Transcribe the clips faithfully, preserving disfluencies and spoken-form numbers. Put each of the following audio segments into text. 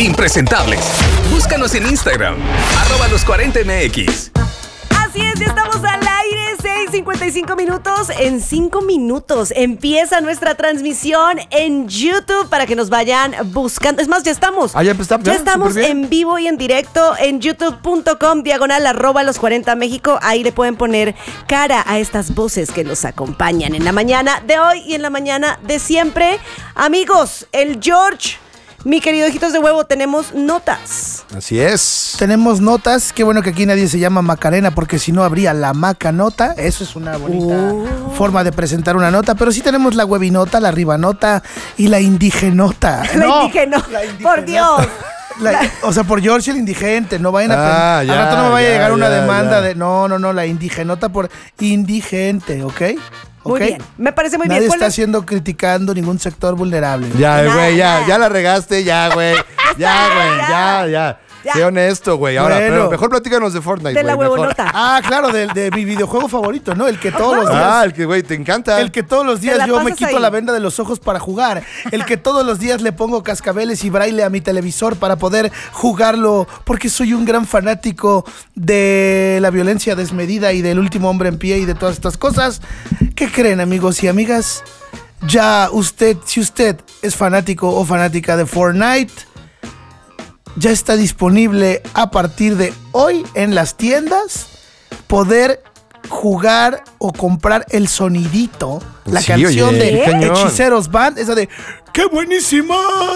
impresentables. Búscanos en Instagram, arroba los cuarenta M X. Así es, ya estamos al aire, seis cincuenta y cinco minutos. En cinco minutos empieza nuestra transmisión en YouTube para que nos vayan buscando. Es más, ya estamos. Ah, ya, está, ya, ya estamos en vivo y en directo en youtube punto com, diagonal arroba los cuarenta México. Ahí le pueden poner cara a estas voces que los acompañan en la mañana de hoy y en la mañana de siempre. Amigos, el George... Mi querido Hijitos de Huevo, tenemos notas. Así es. Tenemos notas. Qué bueno que aquí nadie se llama Macarena, porque si no habría la Macanota. Eso es una bonita uh. forma de presentar una nota. Pero sí tenemos la Webinota, la Ribanota y la Indigenota. La, no, indigeno. la Indigenota. Por Dios. La, o sea, por George el indigente. No vayan a... Ah, ya, al rato no me vaya ya, a llegar ya, una demanda ya. de... No, no, no. La Indigenota por indigente, ¿ok? Muy ¿Okay? bien, me parece muy Nadie bien. Nadie está haciendo criticando ningún sector vulnerable. Ya, güey, ya, ya la regaste, ya, güey. Ya, güey, ya, ya. Ya. Sé honesto, güey. Ahora, bueno, pero mejor platícanos de Fortnite, de la güey, huevonota. Ah, claro, de, de mi videojuego favorito, ¿no? El que todos los días... Ah, el que, güey, te encanta. El que todos los días yo me quito ahí. la venda de los ojos para jugar. El que todos los días le pongo cascabeles y braille a mi televisor para poder jugarlo, porque soy un gran fanático de la violencia desmedida y del último hombre en pie y de todas estas cosas. ¿Qué creen, amigos y amigas? Ya usted, si usted es fanático o fanática de Fortnite... Ya está disponible a partir de hoy en las tiendas poder jugar o comprar el sonidito, la sí, canción oye, de cañón. Hechiceros Band, esa de ¡qué buenísima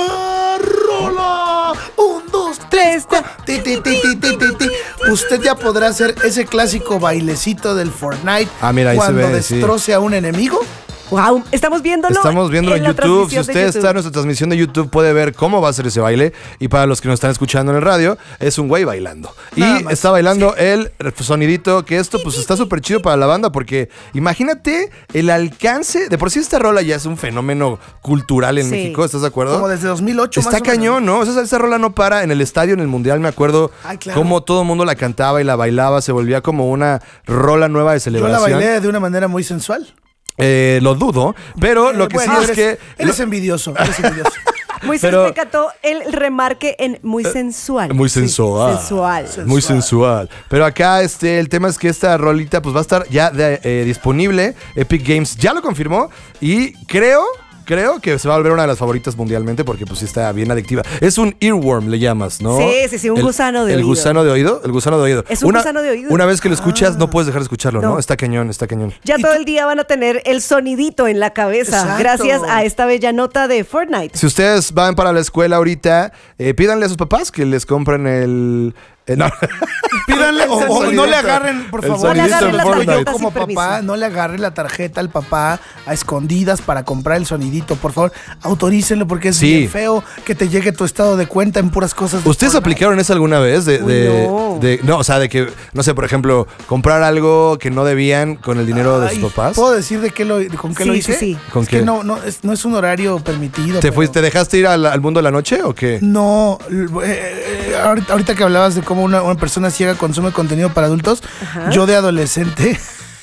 rola! Un, dos, tres, ti, ti, ti, ti, ti, ti, ti. Usted ya podrá hacer ese clásico bailecito del Fortnite ah, mira, ahí cuando se ve, destroce sí. a un enemigo. Wow, estamos viéndolo. Estamos viéndolo en, en YouTube. Si usted YouTube. está en nuestra transmisión de YouTube, puede ver cómo va a ser ese baile. Y para los que nos están escuchando en el radio, es un güey bailando. Nada y más. Está bailando sí. el sonidito, que esto pues está súper chido para la banda, porque imagínate el alcance. De por sí esta rola ya es un fenómeno cultural en sí. México, ¿estás de acuerdo? Como desde dos mil ocho Está más cañón, ¿no? O sea, esa rola no para. En el estadio, en el Mundial, me acuerdo Ay, claro. cómo todo el mundo la cantaba y la bailaba. Se volvía como una rola nueva de celebración. Yo la bailé de una manera muy sensual. Eh, lo dudo, pero eh, lo que bueno, sí es eres, que... Eres envidioso, eres envidioso. Muy pero, se cató el remarque en muy sensual. Muy sensual. Sí, sensual. Muy sensual. Pero acá este, el tema es que esta rolita pues va a estar ya de, eh, disponible. Epic Games ya lo confirmó y creo... Creo que se va a volver una de las favoritas mundialmente porque pues sí está bien adictiva. Es un earworm, le llamas, ¿no? Sí, sí, sí, un el, gusano de el oído. ¿El gusano de oído? El gusano de oído. Es un una, gusano de oído. Una vez que lo escuchas, ah. no puedes dejar de escucharlo, ¿no? no? Está cañón, está cañón. Ya todo el día van a tener el sonidito en la cabeza. Exacto. Gracias a esta bella nota de Fortnite. Si ustedes van para la escuela ahorita, eh, pídanle a sus papás que les compren el... Eh, no. Pídanle o, o no le agarren, por favor. No le agarren la tarjeta yo como papá, permiso. no le agarren la tarjeta al papá a escondidas para comprar el sonidito. Por favor, autorícenlo porque es sí. bien feo que te llegue tu estado de cuenta en puras cosas. ¿Ustedes aplicaron eso alguna vez? De, de, no. De, no, o sea, de que, no sé, por ejemplo, comprar algo que no debían con el dinero Ay, de sus papás. ¿Puedo decir de qué lo, con qué sí, lo hice? Sí, sí. ¿Con es qué? que no, no, es, no es un horario permitido. ¿Te, pero... fuiste, ¿Te dejaste ir al, al mundo de la noche o qué? No, eh, ahorita, ahorita que hablabas de cómo una, una persona ciega consume contenido para adultos, Ajá. yo de adolescente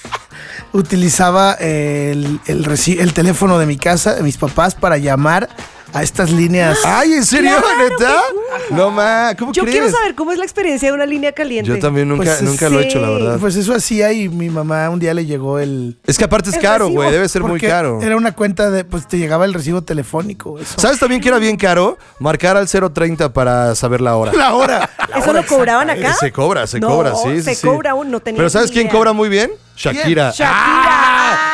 utilizaba el, el, el, el teléfono de mi casa, de mis papás, para llamar a estas líneas. Ay, ¿en serio, claro, neta? No, ma, ¿cómo Yo crees? quiero saber cómo es la experiencia de una línea caliente. Yo también nunca, pues, nunca sí. lo he hecho, la verdad. Pues eso hacía y mi mamá un día le llegó el... Es que aparte es caro, güey, debe ser muy caro. Era una cuenta de, pues te llegaba el recibo telefónico. Eso. ¿Sabes también que era bien caro? Marcar al cero treinta para saber la hora. La hora. La ¿Eso hora lo cobraban acá? Se cobra, se no, cobra, sí, se sí. cobra aún, no tenía Pero ¿sabes quién idea. cobra muy bien? Shakira. Shakira. ¡Ah!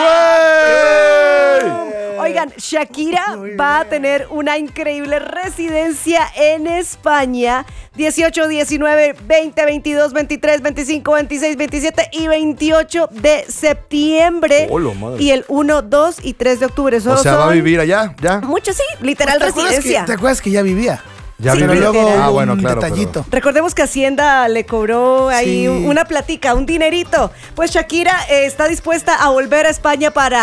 ¡Shakira! Oigan, Shakira va a tener una increíble residencia en España. dieciocho, diecinueve, veinte, veintidós, veintitrés, veinticinco, veintiséis, veintisiete y veintiocho de septiembre. ¡Hola, madre! Y el uno, dos y tres de octubre. Solo o sea, son va a vivir allá, ya. Mucho, sí, literal ¿Te residencia. Que, ¿Te acuerdas que ya vivía? Ya sí, pero vivía. luego Ah, un bueno, claro, detallito. pero... Recordemos que Hacienda le cobró ahí sí. una platica, un dinerito. Pues Shakira eh, está dispuesta a volver a España para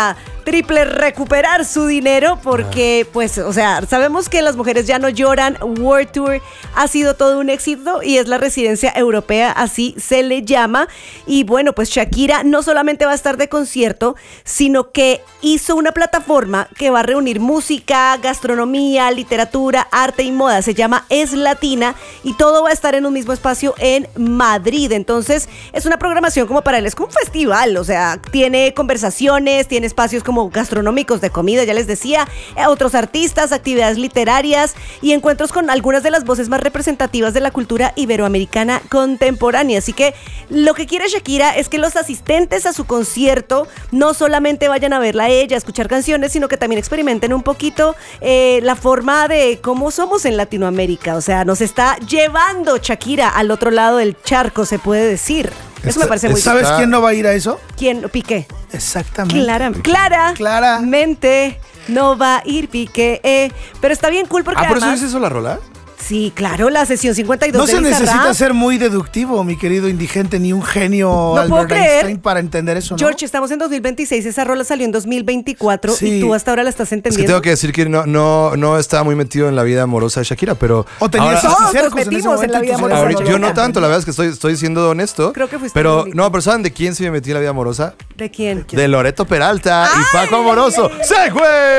triple recuperar su dinero porque, pues, o sea, sabemos que las mujeres ya no lloran. World Tour ha sido todo un éxito y es la residencia europea, así se le llama. Y bueno, pues Shakira no solamente va a estar de concierto, sino que hizo una plataforma que va a reunir música, gastronomía, literatura, arte y moda. Se llama Es Latina y todo va a estar en un mismo espacio en Madrid. Entonces, es una programación como para él, es como un festival, o sea, tiene conversaciones, tiene espacios como gastronómicos de comida, ya les decía, eh, otros artistas, actividades literarias y encuentros con algunas de las voces más representativas de la cultura iberoamericana contemporánea. Así que lo que quiere Shakira es que los asistentes a su concierto no solamente vayan a verla a ella, a escuchar canciones, sino que también experimenten un poquito eh, la forma de cómo somos en Latinoamérica. O sea, nos está llevando Shakira al otro lado del charco, se puede decir. Eso Está- me parece muy ¿Sabes Está- quién no va a ir a eso? ¿Quién? Piqué. Exactamente. Clara, Clara, Claramente. no va a ir Piqué, eh, pero está bien cool porque Ah, ¿por eso además, dice eso la rola? sí, claro, la sesión cincuenta y dos No de se necesita Bizarrap. ser muy deductivo, mi querido indigente, ni un genio No puedo Albert creer. Einstein para entender eso, ¿no? George, estamos en dos mil veintiséis, esa rola salió en dos mil veinticuatro Sí. y tú hasta ahora la estás Es que entendiendo. tengo que decir que no, no, no estaba muy metido en la vida amorosa de Shakira, pero. O tenías ahora- Todos cercos nos en ese metimos en la momento vida tus amorosa. ahorita- cerebros. yo no tanto, la verdad es que estoy, estoy siendo honesto. Creo que fuiste Pero, el único. no, pero ¿saben de quién sí me metí en la vida amorosa? ¿De quién? De Loreto Peralta y Paco Amoroso. ¡Sí,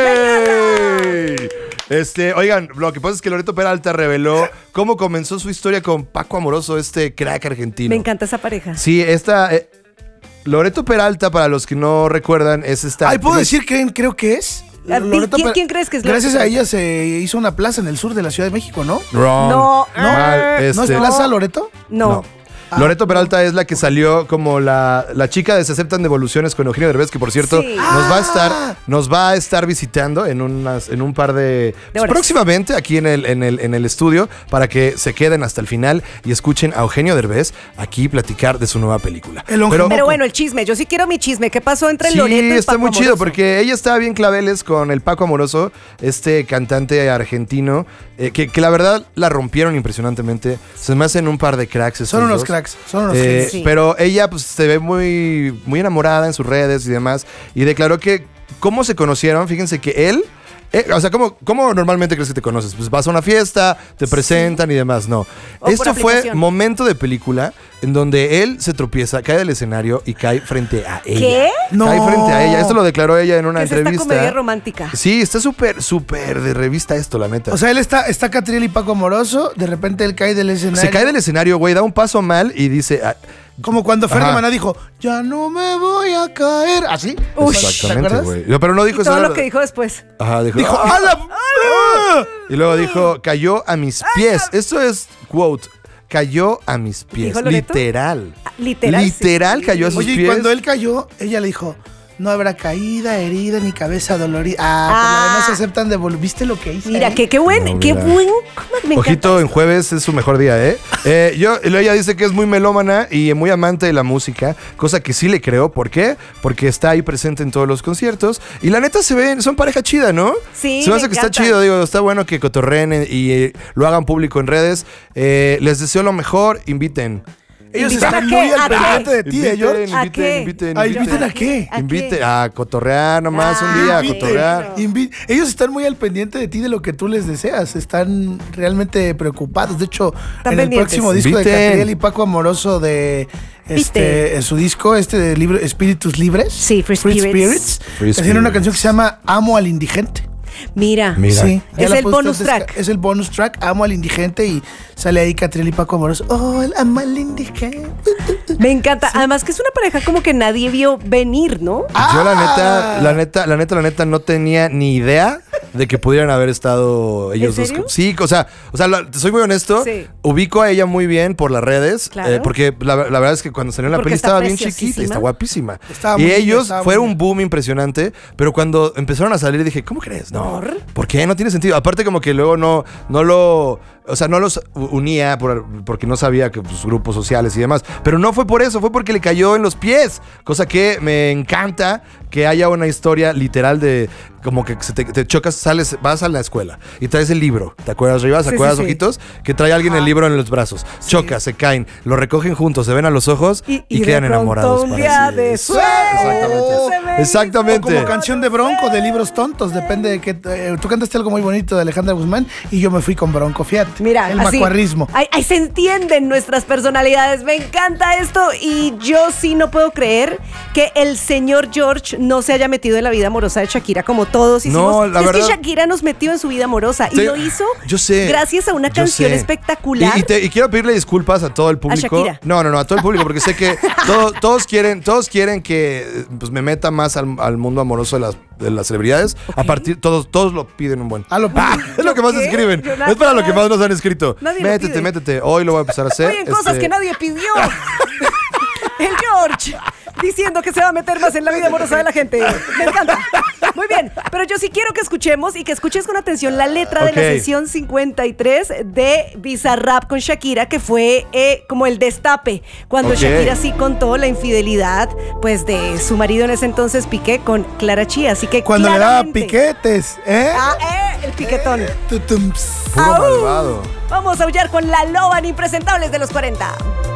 güey! Este, oigan, lo que pasa es que Loreto Peralta reveló cómo comenzó su historia con Paco Amoroso, este crack argentino. Me encanta esa pareja. Sí, esta. eh, Loreto Peralta, para los que no recuerdan, es esta. Ay, ¿puedo actriz- decir quién creo que es? A ti, Loreto ¿quién- Per- quién crees que es Gracias Loreto a ella se hizo una plaza en el sur de la Ciudad de México, ¿no? Wrong. No, Mal, no. ¿No es este- Plaza Loreto? No. Loreto Peralta es la que salió como la, la chica de Se Aceptan Devoluciones con Eugenio Derbez, que por cierto Sí. nos va a Ah. estar nos va a estar visitando en unas en un par de, pues, horas. próximamente aquí en el, en el en el estudio para que se queden hasta el final y escuchen a Eugenio Derbez aquí platicar de su nueva película. El Longemoco. Pero bueno, el chisme, yo sí quiero mi chisme. ¿Qué pasó entre Sí, Loreto y está Paco muy chido Amoroso? porque ella estaba bien claveles con el Paco Amoroso, este cantante argentino, eh, que, que la verdad la rompieron impresionantemente. Se me hacen un par de cracks. estos Son unos dos. cracks, son unos Eh, genios. Sí. Pero ella pues se ve muy, muy enamorada en sus redes y demás. Y declaró que cómo se conocieron, fíjense que él... eh, o sea, ¿cómo, ¿cómo normalmente crees que te conoces? Pues vas a una fiesta, te presentan y demás. No. O por Esto fue aplicación. momento de película en donde él se tropieza, cae del escenario y cae frente a ella. ¿Qué? No. Cae frente a ella. Esto lo declaró ella en una ¿Qué es esta entrevista. comedia romántica? Sí, está súper, súper de revista esto, la neta. O sea, él está, está Catriel y Paco Amoroso, de repente él cae del escenario. se cae del escenario, güey, da un paso mal y dice... ah, Como cuando Fer Ajá. de Maná dijo, ya no me voy a caer. ¿Así? Uy. ¿Te exactamente, acuerdas? güey. No, pero no dijo Y todo eso. lo que dijo después. Ajá, dijo... Dijo, "Ah". ¡a la... ¡Ah! Y luego dijo, cayó a mis pies. Esto es quote. Cayó a mis pies. ¿Dijo Loreto? Literal. Ah, literal, Literal sí. cayó a sus Oye, y pies. cuando él cayó, ella le dijo, no habrá caída, herida, ni cabeza dolorida. Ah, Ah. por la de no se aceptan de vol- ¿Viste lo que hice? Mira, ahí? qué, qué buen, No, qué mira. buen. Me encanta Ojito, en esto. jueves es su mejor día, ¿eh? eh yo, ella dice que es muy melómana y muy amante de la música, cosa que sí le creo. ¿Por qué? Porque está ahí presente en todos los conciertos. Y la neta se ven, son pareja chida, ¿no? Sí, Se me me hace que está encantan. chido, digo, está bueno que cotorreen y eh, lo hagan público en redes. Eh, les deseo lo mejor, inviten. Ellos ¿Invitan están a qué? muy al ¿A qué? pendiente de ti, ¿eh, George? ¿A inviten, qué? inviten, Ah, inviten. ¿inviten a qué? ¿A Invite qué? a cotorrear nomás un Ah, día, a inviten. cotorrear. Invi- Ellos están muy al pendiente de ti, de lo que tú les deseas. Están realmente preocupados. De hecho, Están en el pendientes. próximo disco de Inviten. Catriel y Paco Amoroso de Viste. este, en su disco, este de libro, Espíritus Libres. Sí, Free Spirits. Free Tienen una Spirits. canción que se llama Amo al Indigente. Mira. Mira. Sí, ya Es la el puedes bonus desca- track. Es el bonus track, Amo al Indigente, y sale ahí Catriel y Paco Amoroso. Oh, el amo al indigente. Me encanta. Además que es una pareja como que nadie vio venir, ¿no? Yo la neta, Ah. la neta, la neta, la neta no tenía ni idea de que pudieran haber estado ellos ¿En serio? dos. Sí, o sea, o sea, la- soy muy honesto. Sí. Ubico a ella muy bien por las redes, Claro. eh, porque la, la verdad es que cuando salió en la Porque peli está estaba bien preciosísima. chiquita y está guapísima. Estaba y muy linda, ellos estaba fue muy un linda. boom impresionante, pero cuando empezaron a salir dije, ¿cómo crees? No. ¿Por? ¿Por qué? No tiene sentido. Aparte como que luego no, no lo, o sea, no los unía por- porque no sabía que pues, grupos sociales y demás. Pero no fue por eso, fue porque le cayó en los pies. Cosa que me encanta que haya una historia literal de como que se te, te chocas, sales, vas a la escuela y traes el libro. ¿Te acuerdas, Rivas? ¿Te Sí, acuerdas, sí, sí. ojitos? Que trae alguien el libro en los brazos. Chocas, se caen, lo recogen juntos, se ven a los ojos y, Y- y quedan de pronto enamorados. un para día siempre. de suerte se me Exactamente. Como canción de Bronco, de libros tontos, depende de que eh, tú cantaste algo muy bonito de Alejandra Guzmán y yo me fui con Bronco, fíjate. Mira, el así, macuarrismo. Ahí, ahí se entienden nuestras personalidades. Me encanta esto y yo sí no puedo creer que el señor George no se haya metido en la vida amorosa de Shakira como todos hicimos. No, la es verdad- que Shakira nos metió en su vida amorosa y Sí, lo hizo yo sé, gracias a una yo canción sé. espectacular. Y, y te- y quiero pedirle disculpas a todo el público. Shakira. No, no, no, a todo el público, porque sé que todo- todos quieren, todos quieren que pues, me meta más al, al mundo amoroso de las, de las celebridades. A partir, todos, todos lo piden un buen. Ah, lo- Ah, es lo que más ¿Qué? escriben. Jonathan. Es para lo que más nos han escrito. Nadie lo métete, pide. métete. Hoy lo voy a empezar a hacer. Oye, cosas este, que nadie pidió. El George diciendo que se va a meter más en la vida amorosa de la gente. Me encanta. Muy bien, pero yo sí quiero que escuchemos y que escuches con atención la letra de Ok. la sesión cincuenta y tres de Bizarrap con Shakira, que fue eh, como el destape cuando Ok. Shakira sí contó la infidelidad pues de su marido en ese entonces, Piqué, con Clara Chía. Así que Cuando le daba claramente- piquetes, ¿eh? Ah, eh, el piquetón. Tutums. Puro Au. malvado. Vamos a aullar con la loba en Impresentables de los cuarenta.